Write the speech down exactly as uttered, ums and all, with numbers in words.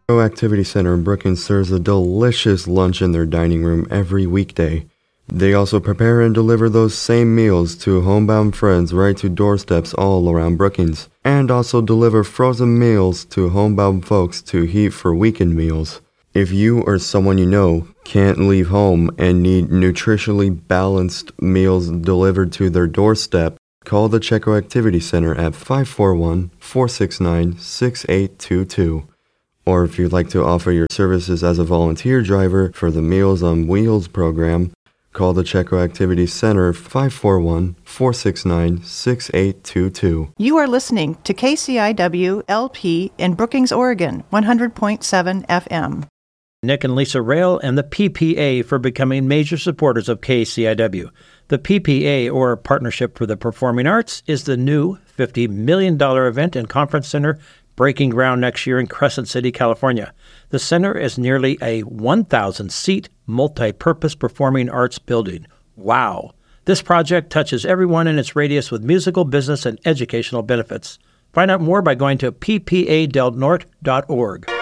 Activity Center in Brookings serves a delicious lunch in their dining room every weekday. They also prepare and deliver those same meals to homebound friends right to doorsteps all around Brookings, and also deliver frozen meals to homebound folks to heat for weekend meals. If you or someone you know can't leave home and need nutritionally balanced meals delivered to their doorstep, call the Checo Activity Center at five four one, four six nine, six eight two two. Or if you'd like to offer your services as a volunteer driver for the Meals on Wheels program, call the Checo Activity Center five four one, four six nine, six eight two two. You are listening to K C I W L P in Brookings, Oregon, one hundred point seven F M. Nick and Lisa Rail and the P P A for becoming major supporters of K C I W. The P P A, or Partnership for the Performing Arts, is the new fifty million dollars event and conference center breaking ground next year in Crescent City, California. The center is nearly a one thousand seat multi-purpose performing arts building. Wow! This project touches everyone in its radius with musical, business, and educational benefits. Find out more by going to p p a del norte dot org.